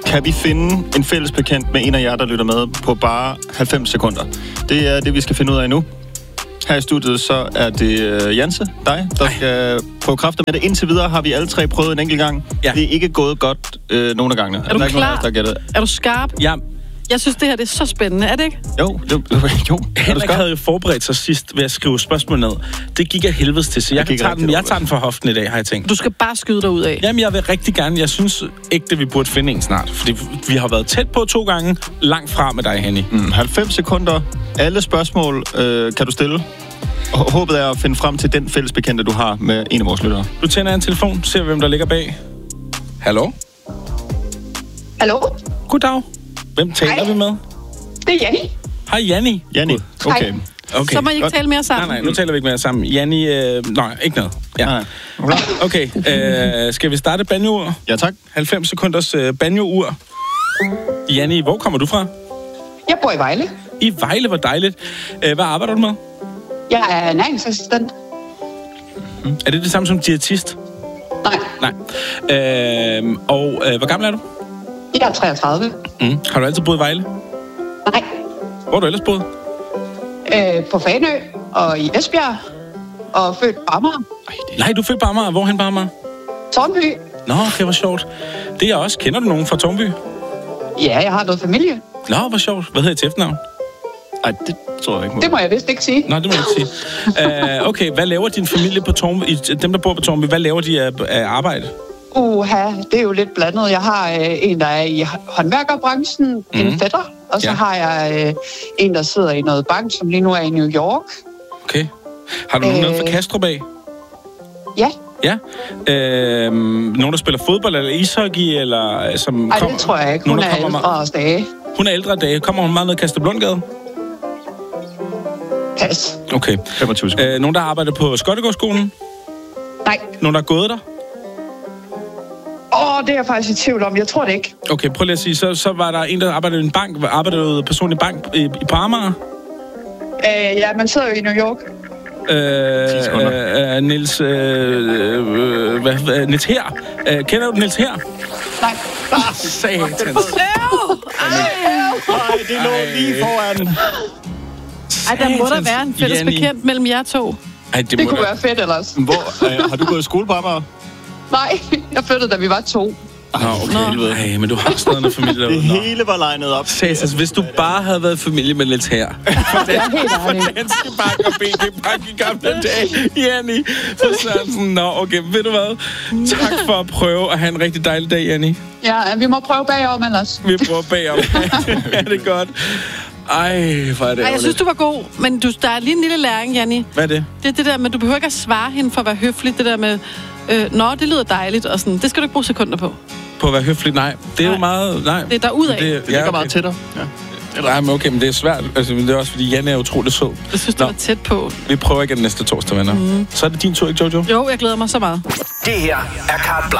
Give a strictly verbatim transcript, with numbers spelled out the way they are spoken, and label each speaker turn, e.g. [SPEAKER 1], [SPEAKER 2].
[SPEAKER 1] kan vi finde en fælles bekendt med en af jer, der lytter med på bare halvfems sekunder? Det er det, vi skal finde ud af nu. Her i studiet, så er det uh, Janse, dig, der Ej. skal prøve kræfter med det. Indtil videre har vi alle tre prøvet en enkelt gang. Ja. Det er ikke gået godt øh, nogle af gangene.
[SPEAKER 2] Er du
[SPEAKER 1] der er
[SPEAKER 2] klar?
[SPEAKER 1] Nogen, der
[SPEAKER 2] er du skarp?
[SPEAKER 3] Ja.
[SPEAKER 2] Jeg synes, det her det er så spændende, er det ikke?
[SPEAKER 1] Jo, det, jo.
[SPEAKER 3] Henrik havde jo forberedt sig sidst ved at skrive spørgsmål ned. Det gik af helvedes til, så jeg, jeg, tager den, jeg tager den for hoften i dag, har jeg tænkt.
[SPEAKER 2] Du skal bare skyde dig ud af.
[SPEAKER 3] Jamen, jeg vil rigtig gerne. Jeg synes ikke, at vi burde finde en snart. Fordi vi har været tæt på to gange, langt fra med dig, Henny.
[SPEAKER 1] Mm, halvfems sekunder. Alle spørgsmål øh, kan du stille. Og håbet er at finde frem til den fælles bekendte, du har med en af vores lyttere.
[SPEAKER 3] Du tænder en telefon, ser hvem der ligger bag. Hallo?
[SPEAKER 4] Hallo?
[SPEAKER 3] Goddag. Hvem taler
[SPEAKER 4] Hej.
[SPEAKER 3] vi med?
[SPEAKER 4] Det er Janni.
[SPEAKER 3] Hej, Janni.
[SPEAKER 1] Janni, okay.
[SPEAKER 3] okay.
[SPEAKER 2] Så må I ikke tale mere sammen.
[SPEAKER 3] Nej, nej, nu taler vi ikke mere sammen. Janni, øh, nej, ikke noget. Ja.
[SPEAKER 1] Nej.
[SPEAKER 3] Okay, øh, skal vi starte banjo-ur?
[SPEAKER 1] Ja, tak.
[SPEAKER 3] halvfems sekunders øh, banjo-ur. Janni, hvor kommer du fra?
[SPEAKER 4] Jeg bor i Vejle.
[SPEAKER 3] I Vejle, hvor dejligt. Øh, hvad arbejder du med?
[SPEAKER 4] Jeg er næringsassistent.
[SPEAKER 3] Mm. Er det det samme som diætist?
[SPEAKER 4] Nej.
[SPEAKER 3] Nej. Øh, og øh, hvor gammel er du?
[SPEAKER 4] Jeg er treogtredive.
[SPEAKER 3] Mm. Har du altid boet i Vejle?
[SPEAKER 4] Nej.
[SPEAKER 3] Hvor har du ellers boet?
[SPEAKER 4] Øh, på Fanø og i Esbjerg. Og født på Amager.
[SPEAKER 3] Nej, du er født på Amager. Hvorhen på Amager?
[SPEAKER 4] Tårnby.
[SPEAKER 3] Nå, okay, hvor sjovt. Det er jeg også. Kender du nogen fra Tårnby?
[SPEAKER 4] Ja, jeg har noget familie.
[SPEAKER 3] Nå, hvor sjovt. Hvad hedder I til efternavn?
[SPEAKER 1] Ej, det tror jeg ikke må.
[SPEAKER 4] Det må jeg vist ikke sige.
[SPEAKER 3] Nå, det må jeg ikke sige. uh, okay, hvad laver din familie på Tårnby? Dem, der bor på Tårnby, hvad laver de af, af arbejde?
[SPEAKER 4] Uha, det er jo lidt blandet. Jeg har øh, en, der er i håndværkerbranchen, mm. en fætter. Og så
[SPEAKER 3] Ja.
[SPEAKER 4] har jeg øh, en, der sidder i noget bank, som lige nu er i New York.
[SPEAKER 3] Okay. Har du nogen
[SPEAKER 4] Øh.
[SPEAKER 3] noget fra Kastrup af?
[SPEAKER 4] Ja.
[SPEAKER 3] Ja. Øh, nogen, der spiller fodbold eller ishockey? Eller, som
[SPEAKER 4] Ej,
[SPEAKER 3] kommer,
[SPEAKER 4] det tror jeg ikke. Hun
[SPEAKER 3] nogen,
[SPEAKER 4] er
[SPEAKER 3] kommer
[SPEAKER 4] ældre og dage.
[SPEAKER 3] Hun er ældre dage. Kommer hun meget ned i Kastruplundgade?
[SPEAKER 4] Pas.
[SPEAKER 3] Okay.
[SPEAKER 1] femogtyve sekunder.
[SPEAKER 3] Øh, nogen, der arbejder på Skottegårdsskolen?
[SPEAKER 4] Nej.
[SPEAKER 3] Nogen, der er gået der?
[SPEAKER 4] Åh, oh, det er jeg faktisk i tvivl om. Jeg tror det ikke.
[SPEAKER 3] Okay, prøv lige at sige. Så, så var der en, der arbejdede i en bank. Arbejdede du personligt i bank i, i Amager?
[SPEAKER 4] Øh, ja, man sidder jo i New York.
[SPEAKER 3] Øh, øh, øh, Niels, øh, øh, hvad, hvad, Niels Her. Øh, kender du Niels Her?
[SPEAKER 4] Nej.
[SPEAKER 3] Ah, satans.
[SPEAKER 2] Øv! Ej!
[SPEAKER 1] Nej, det lå lige foran.
[SPEAKER 2] Ej, der må der være en fælles
[SPEAKER 3] Janni.
[SPEAKER 2] bekendt mellem jer to.
[SPEAKER 3] Ej, det,
[SPEAKER 4] Det
[SPEAKER 3] må
[SPEAKER 4] kunne
[SPEAKER 3] da-
[SPEAKER 4] være fedt ellers.
[SPEAKER 1] Hvor, øh, har du gået i skole på Amager?
[SPEAKER 4] Nej, jeg flyttede, da vi var to.
[SPEAKER 3] Nå, okay.
[SPEAKER 1] Nå.
[SPEAKER 3] Ej, men du har stadig en familie derude.
[SPEAKER 1] Det
[SPEAKER 3] Nå.
[SPEAKER 1] hele var legnet op.
[SPEAKER 3] Satans, hvis du bare havde været i familie med Niels Her.
[SPEAKER 4] Jeg er helt ærlig.
[SPEAKER 3] Danske Bank og B G Bank i gamle dage. Janni. For Sørensen. Nå, okay. Ved du hvad? Tak for at prøve at have en rigtig dejlig dag, Janni.
[SPEAKER 4] Ja, vi må prøve bagom ellers.
[SPEAKER 3] Vi prøver bagom. Ja, det er godt. Ej, hvor er det
[SPEAKER 2] Ej, jeg synes, du var god, men du, der er lige en lille læring, Janni.
[SPEAKER 3] Hvad er det?
[SPEAKER 2] Det er det der med, du behøver ikke at svare hende for at være høflig. Det der med, øh, nå, det lyder dejligt, og sådan. Det skal du ikke bruge sekunder på.
[SPEAKER 3] På at være høflig? Nej. Det er
[SPEAKER 2] Nej.
[SPEAKER 3] jo meget... Nej.
[SPEAKER 2] Det er derudad.
[SPEAKER 3] Det,
[SPEAKER 1] Det ligger meget tættere. Ja.
[SPEAKER 3] Nej, men okay, men det er svært. Altså, men det er også, fordi Janne er utrolig sød.
[SPEAKER 2] Jeg synes, du
[SPEAKER 3] Nå.
[SPEAKER 2] var tæt på.
[SPEAKER 3] Vi prøver igen næste torsdag, venner. Mm. Så er det din tur, ikke, Jojo?
[SPEAKER 2] Jo, jeg glæder mig så meget.
[SPEAKER 5] Det her er Carte Blanche.